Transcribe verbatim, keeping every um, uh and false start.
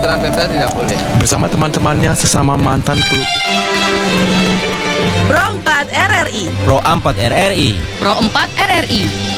peraturan Pemda tidak boleh. Bersama teman-temannya sesama mantan klub. Pro empat R R I. Pro empat R R I. Pro empat R R I.